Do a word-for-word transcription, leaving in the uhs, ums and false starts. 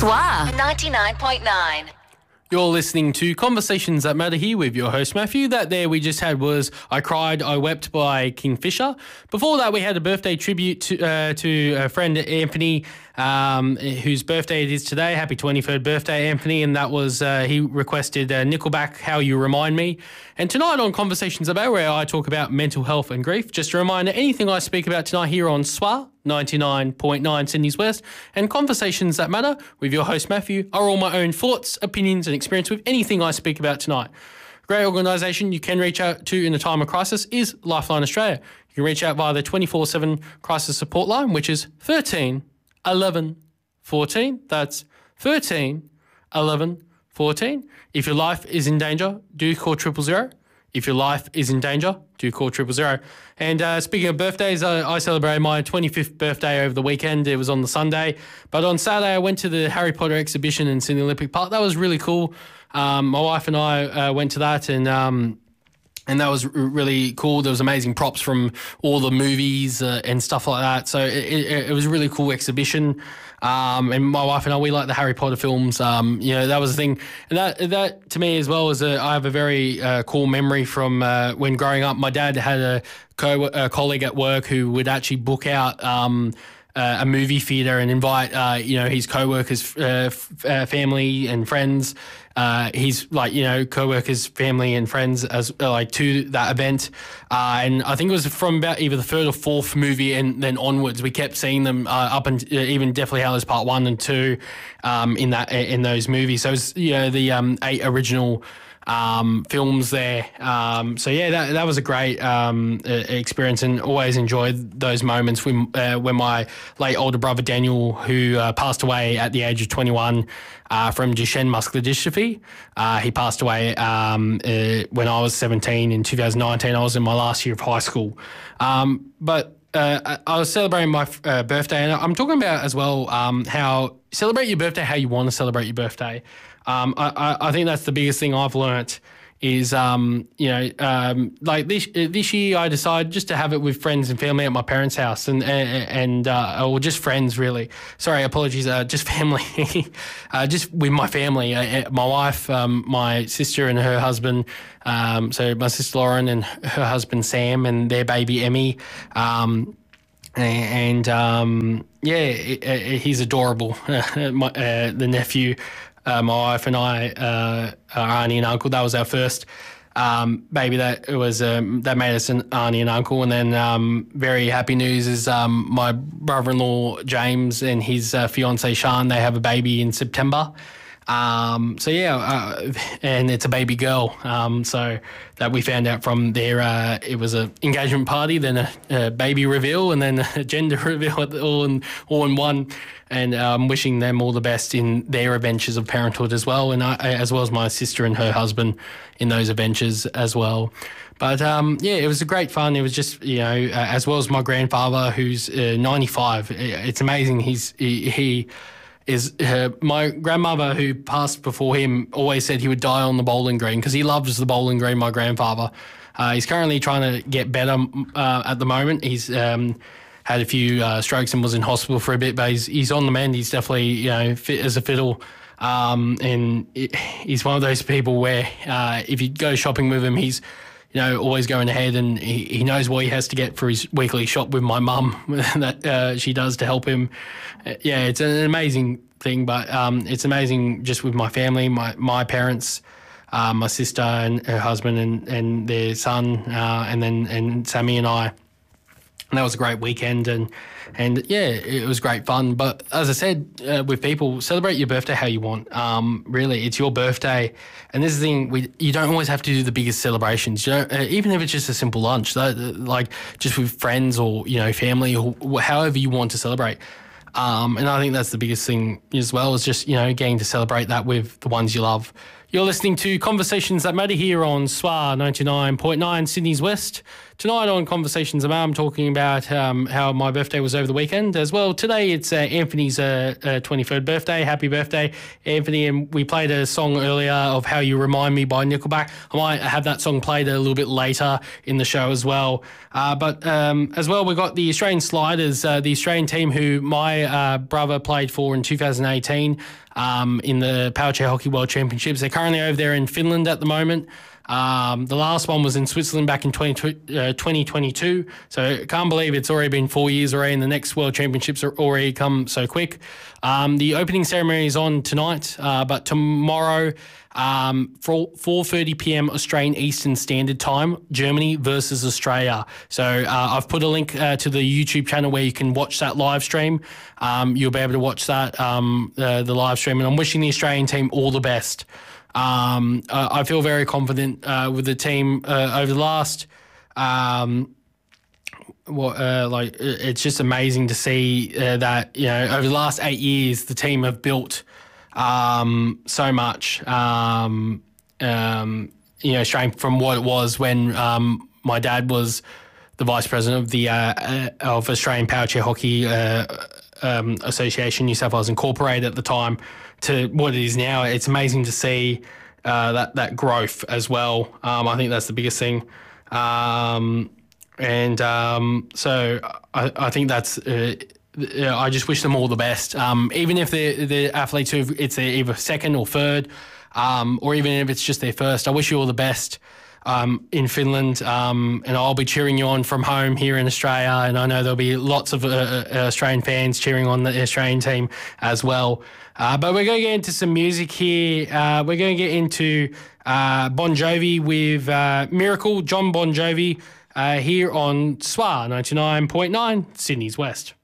S W A ninety-nine point nine. You're listening to Conversations That Matter here with your host, Matthew. That there we just had was I Cried, I Wept by Kingfisher. Before that, we had a birthday tribute to uh, to a friend, Anthony, um, whose birthday it is today. Happy twenty-third birthday, Anthony. And that was, uh, he requested uh, Nickelback, How You Remind Me. And tonight on Conversations About, where I talk about mental health and grief, just a reminder, anything I speak about tonight here on S W A ninety-nine point nine Sydney's West and Conversations That Matter with your host Matthew are all my own thoughts, opinions and experience with anything I speak about tonight. A great organisation you can reach out to in a time of crisis is Lifeline Australia. You can reach out via the twenty-four seven crisis support line, which is thirteen eleven fourteen. That's thirteen eleven fourteen. If your life is in danger, do call triple zero. If your life is in danger, do call triple zero. And uh, speaking of birthdays, I, I celebrated my twenty-fifth birthday over the weekend. It was on the Sunday. But on Saturday, I went to the Harry Potter exhibition in Sydney Olympic Park. That was really cool. Um, my wife and I uh, went to that and... Um, And that was really cool. There was amazing props from all the movies uh, and stuff like that. So it, it, it was a really cool exhibition. Um, and my wife and I, we like the Harry Potter films. Um, you know, that was the thing. And that, that to me as well, is a, I have a very uh, cool memory from uh, when growing up. My dad had a, co- a colleague at work who would actually book out um, uh, a movie theatre and invite, uh, you know, his co-workers, uh, f- uh, family and friends. Uh, he's like, you know, co-workers, family and friends as uh, like to that event. Uh, and I think it was from about either the third or fourth movie and then onwards, we kept seeing them uh, up and uh, even Deathly Hallows Part One and Two um, in that in those movies. So it was, you know, the um, eight original um, films there. Um, so yeah, that that was a great um, experience and always enjoyed those moments when uh, when my late older brother Daniel, who uh, passed away at the age of twenty-one. Uh, from Duchenne muscular dystrophy. Uh, he passed away um, uh, when I was seventeen in two thousand nineteen. I was in my last year of high school. Um, but uh, I was celebrating my uh, birthday, and I'm talking about as well um, how celebrate your birthday how you want to celebrate your birthday. Um, I, I, I think that's the biggest thing I've learnt is, um, you know, um, like this uh, this year I decided just to have it with friends and family at my parents' house and, and uh, or just friends really. Sorry, apologies, uh, just family. uh, just with my family, uh, my wife, um, my sister and her husband, um, so my sister Lauren and her husband Sam and their baby Emmy. Um, and um, yeah, it, it, he's adorable, my, uh, the nephew. Uh, my wife and I, uh, our auntie and uncle, that was our first um, baby that it was um, that made us an auntie and uncle. And then um, very happy news is um, my brother-in-law James and his uh, fiancée Sean, they have a baby in September. Um, so yeah, uh, and it's a baby girl. Um, so that we found out from their, uh, it was an engagement party, then a, a baby reveal, and then a gender reveal all in all in one. And I'm um, wishing them all the best in their adventures of parenthood as well, and I, as well as my sister and her husband in those adventures as well. But um, yeah, it was a great fun. It was just, you know, uh, as well as my grandfather, who's uh, ninety-five. It's amazing. He's he. he is uh, my grandmother, who passed before him, always said he would die on the bowling green because he loves the bowling green, my grandfather. Uh, he's currently trying to get better uh, at the moment. He's um, had a few uh, strokes and was in hospital for a bit, but he's, he's on the mend. He's definitely, you know, fit as a fiddle. Um, and it, he's one of those people where uh, if you go shopping with him, he's, you know, always going ahead and he, he knows what he has to get for his weekly shop with my mum that uh, she does to help him. Uh, yeah, it's an amazing thing, but um, it's amazing just with my family, my, my parents, uh, my sister and her husband and, and their son, uh, and then and Sammy and I. And that was a great weekend and, and yeah, it was great fun. But as I said, uh, with people, celebrate your birthday how you want. Um, really, it's your birthday. And this is the thing, we, you don't always have to do the biggest celebrations. You know, uh, even if it's just a simple lunch, that, like just with friends or, you know, family or however you want to celebrate. Um, and I think that's the biggest thing as well, is just, you know, getting to celebrate that with the ones you love. You're listening to Conversations That Matter here on S W A ninety-nine point nine Sydney's West, tonight on Conversations of I'm talking about um, how my birthday was over the weekend as well. Today it's uh, Anthony's uh, uh, twenty-third birthday. Happy birthday, Anthony. And we played a song earlier of How You Remind Me by Nickelback. I might have that song played a little bit later in the show as well. Uh, but um, as well, we've got the Australian Sliders, uh, the Australian team who my uh, brother played for in two thousand eighteen um, in the Power Chair Hockey World Championships. They're currently over there in Finland at the moment. Um, the last one was in Switzerland back in twenty twenty-two. So I can't believe it's already been four years already, and the next World Championships are already come so quick. Um, the opening ceremony is on tonight, uh, but tomorrow, um, for four thirty p.m. Australian Eastern Standard Time, Germany versus Australia. So uh, I've put a link uh, to the YouTube channel where you can watch that live stream. Um, you'll be able to watch that, um, uh, the live stream, and I'm wishing the Australian team all the best. Um, uh, I feel very confident uh, with the team uh, over the last. Um, what uh, like it's just amazing to see uh, that you know over the last eight years the team have built um, so much. Um, um, you know, straight from what it was when um, my dad was the vice president of the uh, uh, of Australian Power Chair Hockey uh, um, Association, New South Wales Incorporated at the time, to what it is now. It's amazing to see uh, that that growth as well. Um, I think that's the biggest thing, um, and um, so I, I think that's. Uh, I just wish them all the best. Um, even if the the athletes who it's their either second or third, um, or even if it's just their first, I wish you all the best. Um, in Finland, um, and I'll be cheering you on from home here in Australia, and I know there'll be lots of uh, uh, Australian fans cheering on the Australian team as well. Uh, but we're going to get into some music here. Uh, we're going to get into uh, Bon Jovi with uh, Miracle, John Bon Jovi, uh, here on S W A ninety-nine point nine, Sydney's West.